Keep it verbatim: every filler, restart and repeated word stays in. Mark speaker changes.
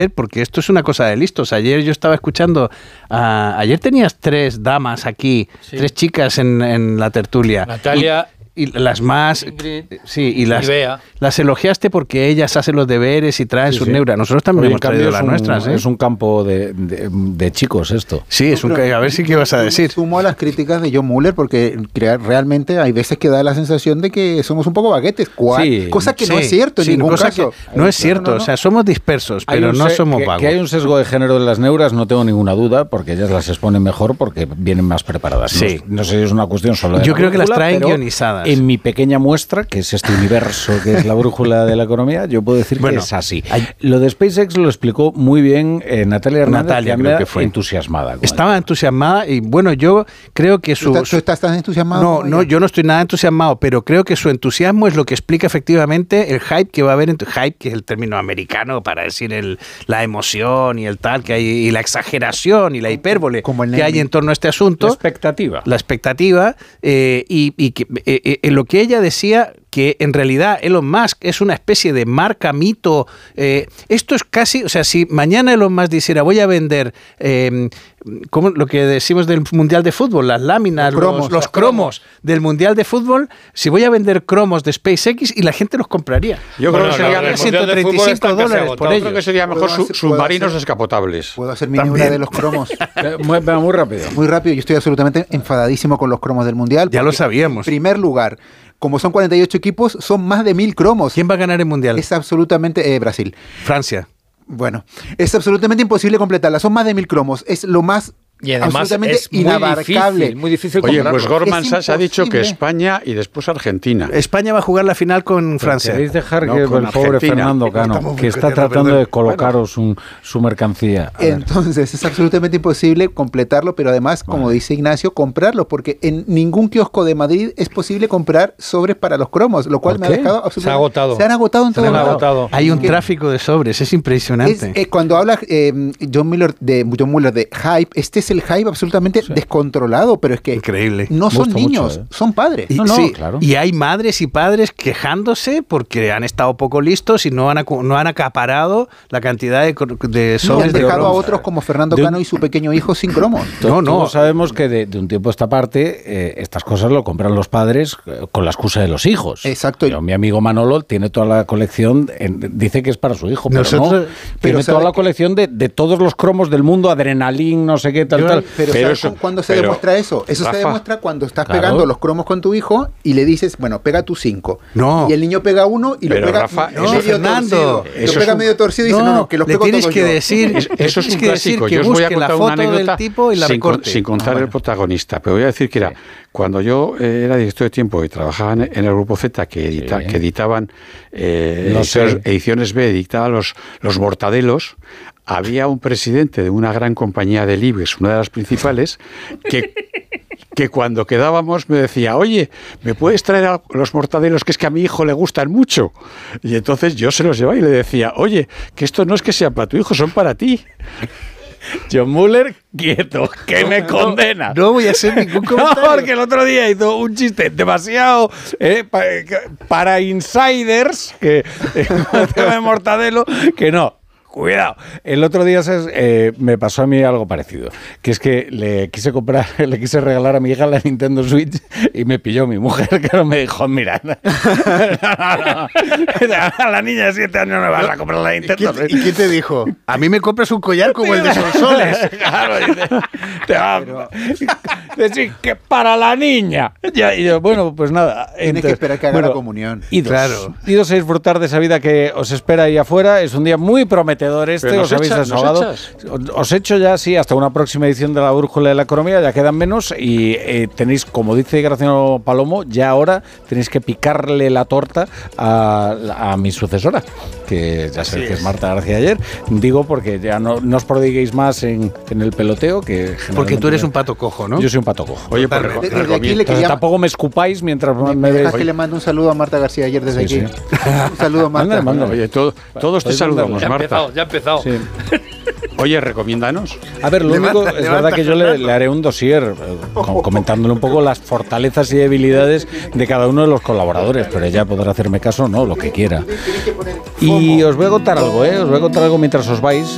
Speaker 1: porque esto es una cosa de listos. Ayer yo estaba escuchando, uh, ayer tenías tres damas aquí, sí. tres chicas en, en la tertulia.
Speaker 2: Natalia...
Speaker 1: Y, y las más
Speaker 2: Ingrid,
Speaker 1: sí y las,
Speaker 2: y
Speaker 1: las elogiaste porque ellas hacen los deberes y traen sí, sus sí. neuras. Nosotros también Oye, hemos traído las
Speaker 3: un,
Speaker 1: nuestras. ¿eh?
Speaker 3: Es un campo de, de, de chicos esto.
Speaker 1: Sí, es un, a ver si qué ibas a decir.
Speaker 4: Sumo a las críticas de John Mueller porque realmente hay veces que da la sensación de que somos un poco baguetes, sí, cosa que sí, no es cierto en sí, ningún caso.
Speaker 1: No es cierto, no, no, no. o sea, somos dispersos, pero no somos
Speaker 3: que,
Speaker 1: vagos.
Speaker 3: Que hay un sesgo de género de las neuras, no tengo ninguna duda, porque ellas las exponen mejor porque vienen más preparadas.
Speaker 1: Sí.
Speaker 3: No, no sé si es una cuestión solo de
Speaker 1: Yo
Speaker 3: la
Speaker 1: creo
Speaker 3: brújula,
Speaker 1: que las traen
Speaker 3: pero
Speaker 1: guionizadas.
Speaker 3: En mi pequeña muestra, que es este universo que es la brújula de la economía, yo puedo decir bueno, que es así. Hay... Lo de SpaceX lo explicó muy bien eh, Natalia Hernández,
Speaker 1: Natalia,
Speaker 3: que
Speaker 1: creo que fue
Speaker 3: entusiasmada.
Speaker 1: Estaba entusiasmada y bueno, yo creo que su...
Speaker 4: ¿Tú estás, ¿tú estás tan entusiasmado?
Speaker 1: No, no, yo no estoy nada entusiasmado, pero creo que su entusiasmo es lo que explica efectivamente el hype que va a haber, en hype, que es el término americano para decir el, la emoción y el tal, que hay, y la exageración y la hipérbole Como el que hay en torno a este asunto.
Speaker 3: La expectativa.
Speaker 1: La expectativa, eh, y, y que eh, eh, lo que ella decía, que en realidad Elon Musk es una especie de marca, mito. Eh, esto es casi, o sea, si mañana Elon Musk dijera voy a vender eh, como lo que decimos del Mundial de Fútbol, las láminas, los cromos, los, los cromos del Mundial de Fútbol, si voy a vender cromos de SpaceX y la gente los compraría.
Speaker 2: Yo creo
Speaker 1: bueno,
Speaker 2: que sería
Speaker 1: ciento treinta y cinco dólares por ello.
Speaker 2: Creo que sería mejor su, submarinos hacer, descapotables.
Speaker 4: ¿Puedo hacer mi neura de los cromos?
Speaker 3: muy, muy rápido.
Speaker 4: Muy rápido. Yo estoy absolutamente enfadadísimo con los cromos del Mundial.
Speaker 1: Ya lo sabíamos.
Speaker 4: En primer lugar, como son cuarenta y ocho equipos, son más de mil cromos.
Speaker 1: ¿Quién va a ganar el Mundial?
Speaker 4: Es absolutamente... Eh, Brasil.
Speaker 1: Francia.
Speaker 4: Bueno, es absolutamente imposible completarla. Son más de mil cromos. Es lo más...
Speaker 2: Y además
Speaker 4: absolutamente
Speaker 2: es muy
Speaker 4: inabarcable.
Speaker 2: Difícil, muy difícil
Speaker 5: Oye, pues Gorman
Speaker 4: Sachs
Speaker 5: ha dicho que España y después Argentina.
Speaker 1: España va a jugar la final con Francia.
Speaker 3: ¿Queréis dejar
Speaker 5: no,
Speaker 3: que el
Speaker 5: Argentina.
Speaker 3: pobre Fernando Cano, que está tratando de colocaros un, su mercancía?
Speaker 4: Entonces, es absolutamente imposible completarlo, pero además, como vale. dice Ignacio, comprarlo, porque en ningún kiosco de Madrid es posible comprar sobres para los cromos, lo cual me ha dejado absolutamente...
Speaker 2: Se ha agotado.
Speaker 4: Se han agotado en todo
Speaker 2: Se han
Speaker 4: lado.
Speaker 2: agotado.
Speaker 1: Hay un tráfico de sobres, es impresionante.
Speaker 4: Es, eh, cuando habla eh, John Mueller de John Mueller de hype, este es el hype absolutamente sí. descontrolado, pero es que
Speaker 1: increíble.
Speaker 4: no son niños, mucho, ¿eh? son padres.
Speaker 1: Y,
Speaker 4: no, no,
Speaker 1: sí,
Speaker 4: claro.
Speaker 1: y hay madres y padres quejándose porque han estado poco listos y no han, no han acaparado la cantidad de, de sobres.
Speaker 4: No, han dejado
Speaker 1: de
Speaker 4: a otros como Fernando
Speaker 3: de
Speaker 4: Cano
Speaker 3: un...
Speaker 4: y su pequeño hijo sin cromos.
Speaker 3: No, no. Todos sabemos que de, de un tiempo a esta parte eh, estas cosas lo compran los padres eh, con la excusa de los hijos.
Speaker 4: Exacto.
Speaker 3: Yo, mi amigo Manolo tiene toda la colección, en, dice que es para su hijo, pero Nosotros, no.
Speaker 4: Pero
Speaker 3: tiene toda la colección de, de todos los cromos del mundo, adrenalín, no sé qué, tal,
Speaker 4: Yo,
Speaker 3: tal.
Speaker 4: Pero, pero eso, ¿cuándo se pero, demuestra eso? Eso Rafa, se demuestra cuando estás claro. pegando los cromos con tu hijo y le dices, bueno, pega tus cinco.
Speaker 1: No.
Speaker 4: Y el niño pega uno y
Speaker 5: pero
Speaker 4: lo pega
Speaker 5: Rafa,
Speaker 4: medio
Speaker 5: eso,
Speaker 4: torcido.
Speaker 1: Fernando,
Speaker 4: Lo pega un, medio torcido y dice, no, no, que los
Speaker 1: le
Speaker 4: pego
Speaker 1: tienes
Speaker 4: todos
Speaker 1: que
Speaker 4: yo.
Speaker 1: decir,
Speaker 5: es, Eso es un
Speaker 1: que
Speaker 5: clásico.
Speaker 1: Que
Speaker 5: yo os voy a contar una anécdota
Speaker 1: tipo y la
Speaker 5: sin, con, sin contar ah, el protagonista, pero voy a decir que era, cuando yo eh, era director de tiempo y trabajaba en, en el Grupo Z, que, edita, sí. que editaban eh, no sé. ediciones B, editaban los, los Mortadelos, había un presidente de una gran compañía de libros, una de las principales, que... que cuando quedábamos me decía, oye, ¿me puedes traer a los mortadelos que es que a mi hijo le gustan mucho? Y entonces yo se los llevaba y le decía, oye, que esto no es que sean para tu hijo, son para ti.
Speaker 3: John Mueller, quieto, que no, me condena.
Speaker 1: No, no voy a hacer ningún comentario.
Speaker 3: No, porque el otro día hizo un chiste demasiado eh, pa, para insiders, que eh, tema de Mortadelo, que no. Cuidado. El otro día eh, me pasó a mí algo parecido, que es que le quise comprar, le quise regalar a mi hija la Nintendo Switch y me pilló mi mujer, que me dijo, mira, no, no, no, a la niña de siete años no me vas a comprar la Nintendo Switch.
Speaker 1: ¿Y quién te dijo? A mí me compras un collar como el de Sonsoles.
Speaker 3: Claro, dice, te va a decir que para la niña. Ya, y yo, bueno, pues nada.
Speaker 4: Tienes entonces, que esperar que haga bueno, la comunión.
Speaker 3: Idos,
Speaker 1: claro.
Speaker 3: Idos a disfrutar de esa vida que os espera ahí afuera. Es un día muy prometedor. Este, os habéis
Speaker 5: echas,
Speaker 3: desahogado. Os echo ya, sí, hasta una próxima edición de la Brújula de la Economía, ya quedan menos y eh, tenéis, como dice Graciano Palomo, ya ahora tenéis que picarle la torta a, a mi sucesora, que ya sabéis que es Marta García Ayer. Digo porque ya no, no os prodiguéis más en, en el peloteo, que
Speaker 1: porque tú eres un pato cojo, ¿no?
Speaker 3: Yo soy un pato cojo.
Speaker 5: Oye, pues reco-
Speaker 4: desde aquí le
Speaker 3: llama... tampoco me escupáis mientras me,
Speaker 4: me dejas
Speaker 3: me
Speaker 4: que le mando un saludo a Marta García Ayer desde
Speaker 3: sí,
Speaker 4: aquí.
Speaker 3: Sí.
Speaker 4: Un saludo a Marta.
Speaker 3: Mándale, mándale.
Speaker 5: Oye, todo, todos te saludamos,
Speaker 2: ya
Speaker 5: Marta.
Speaker 2: Empezado, ya ha empezado.
Speaker 5: Sí. Oye, recomiéndanos.
Speaker 3: A ver, lo
Speaker 1: levanta,
Speaker 3: único, es
Speaker 1: levanta,
Speaker 3: verdad que yo le, le haré un dossier eh, com- comentándole un poco las fortalezas y debilidades de cada uno de los colaboradores, pero ella podrá hacerme caso, no, lo que quiera. Y os voy a contar algo, ¿eh? Os voy a contar algo mientras os vais.